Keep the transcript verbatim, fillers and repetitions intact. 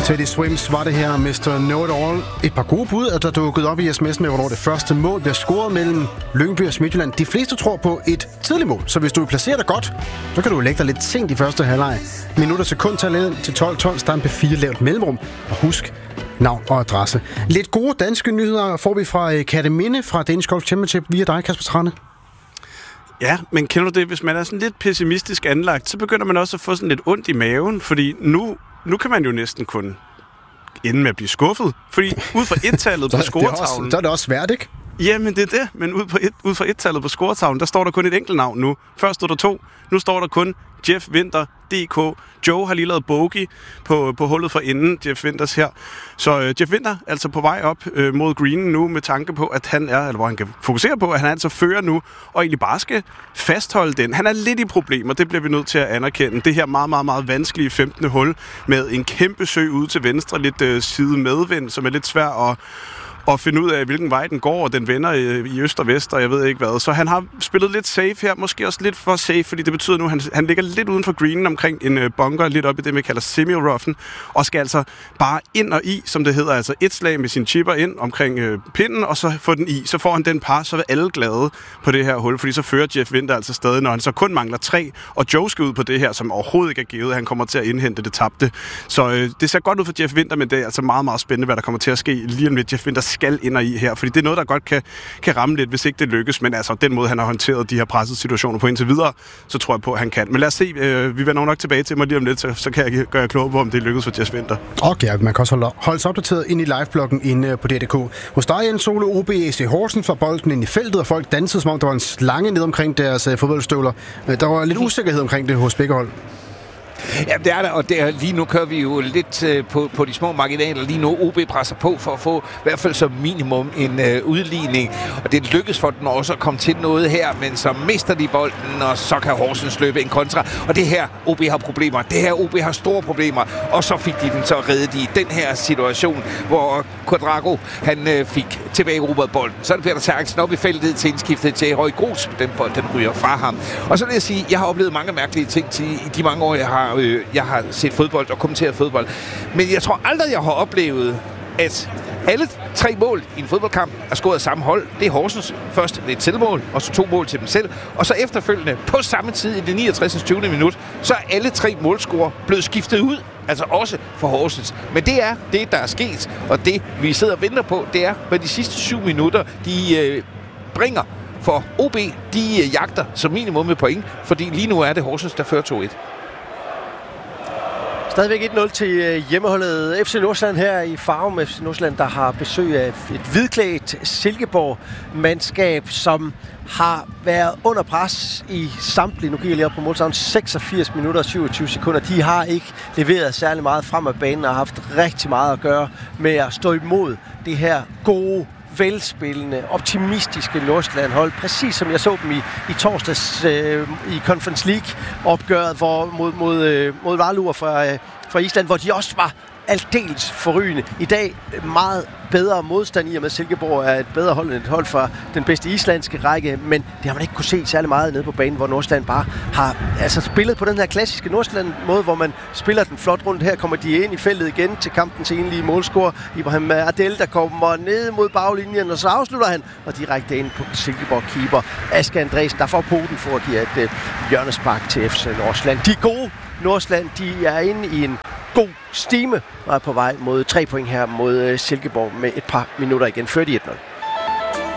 Teddy Swims var det her, mister Know It All. Et par gode bud, at der dukkede op i sms'en med, hvornår det første mål bliver scoret mellem Lyngby og Midtjylland. De fleste tror på et tidligt mål, så hvis du placerer dig godt, så kan du lægge dig lidt sent i første halvleg. Minutter sekundtallet til tolv tolv, stampe fire lavt mellemrum. Og husk, navn og adresse. Lidt gode danske nyheder får vi fra Kerteminde fra Danish Golf Championship via dig, Kasper Trane. Ja, men kender du det? Hvis man er sådan lidt pessimistisk anlagt, så begynder man også at få sådan lidt ondt i maven, fordi nu, nu kan man jo næsten kun ende med at blive skuffet. Fordi ud fra et-tallet på scoretavlen... Så er det også svært, ikke? Jamen, det er det. Men ud, på et, ud fra et-tallet på scoretavlen, der står der kun et enkelt navn nu. Først stod der to. Nu står der kun Jeff Winther, D K. Joe har lige lavet bogey på, på hullet for inden, Jeff Winters her. Så øh, Jeff Winther altså på vej op øh, mod greenen nu, med tanke på, at han er, eller hvor han kan fokusere på, at han altså fører nu, og egentlig bare skal fastholde den. Han er lidt i problemer, det bliver vi nødt til at anerkende. Det her meget, meget, meget vanskelige femtende hul, med en kæmpe sø ude til venstre, lidt øh, side medvind, som er lidt svær at og finde ud af, hvilken vej den går, og den vender i øst og vest, og jeg ved ikke hvad. Så han har spillet lidt safe her, måske også lidt for safe, fordi det betyder nu, at han, han ligger lidt uden for greenen omkring en bunker, lidt op i det, vi kalder semi-roughen, og skal altså bare ind og i, som det hedder, altså et slag med sin chipper ind omkring øh, pinden, og så få den i. Så får han den par, så er alle glade på det her hul, fordi så fører Jeff Winther altså stadig, når han så kun mangler tre, og Joe skal ud på det her, som overhovedet ikke er givet. Han kommer til at indhente det tabte. Så øh, det ser godt ud for Jeff Winther, men det er altså meget, meget spændende, hvad der kommer til at ske lige om lidt. Jeff Winther skal ind i her, fordi det er noget, der godt kan, kan ramme lidt, hvis ikke det lykkes, men altså den måde, han har håndteret de her pressede situationer på indtil videre, så tror jeg på, at han kan. Men lad os se, øh, vi vender nok tilbage til mig lige om lidt, så, så kan jeg gøre jer klogere på, om det lykkes for Jeff Winther. Okay, man kan også holde, holde sig opdateret ind i livebloggen inde på D R punktum d k. Hos dig, Jens Solo, O B A C Horsens, for bolden ind i feltet, og folk dansede, som om der var en slange ned omkring deres uh, fodboldstøvler. Der var lidt usikkerhed omkring det hos begge hold. Ja, det er der, og der, lige nu kører vi jo lidt øh, på, på de små marginaler. Lige nu O B presser på for at få i hvert fald som minimum en øh, udligning. Og det lykkes for den også at komme til noget her, men så mister de bolden, og så kan Horsens løbe en kontra. Og det her, O B har problemer. Det her, O B har store problemer. Og så fik de den så reddet i den her situation, hvor Quadrago, han øh, fik tilbage Robert bolden. Så er det Peter Terkelsen op i feltet til indskiftet til Røg Gros. Den bold, den ryger fra ham. Og så vil jeg sige, jeg har oplevet mange mærkelige ting til, i de mange år, jeg har jeg har set fodbold og kommenteret fodbold. Men jeg tror aldrig, jeg har oplevet, at alle tre mål i en fodboldkamp er scoret af samme hold. Det er Horsens. Først et selvmål, og så to mål til dem selv. Og så efterfølgende, på samme tid i det niogtres tyvende minut, så er alle tre målscorer blevet skiftet ud. Altså også for Horsens. Men det er det, der er sket. Og det, vi sidder og venter på, det er, hvad de sidste syv minutter, de øh, bringer. For O B, de øh, jagter som minimum med point. Fordi lige nu er det Horsens, der fører to et. Stadigvæk et nul til hjemmeholdet F C Nordsjælland her i Farum. F C Nordsjælland, der har besøg af et hvidklædt Silkeborg-mandskab, som har været under pres i samtlige, nu kigger jeg lige op på målstavlen, seksogfirs minutter og syvogtyve sekunder. De har ikke leveret særlig meget frem af banen og har haft rigtig meget at gøre med at stå imod det her gode, velspillende, optimistiske Nordsjælland-hold. Præcis som jeg så dem i, i torsdags øh, i Conference League-opgøret hvor, mod, mod, øh, mod Valur fra, øh, fra Island, hvor de også var aldeles forrygende. I dag meget bedre modstand i og med Silkeborg er et bedre hold end et hold fra den bedste islandske række, men det har man ikke kunne se særlig meget nede på banen, hvor Nordsjælland bare har altså spillet på den her klassiske Nordsjælland-måde, hvor man spiller den flot rundt. Her kommer de ind i feltet igen til kampens enlige målscorer. Ibrahim Adel, der kommer ned mod baglinjen, og så afslutter han, og direkte ind på Silkeborg-keeper Asger Andresen, der får poten for at give et øh, hjørnespark til F C Nordsjælland. De gode Nordsjælland, de er inde i en god stime og er på vej mod tre point her mod Silkeborg med et par minutter igen, før de et nul.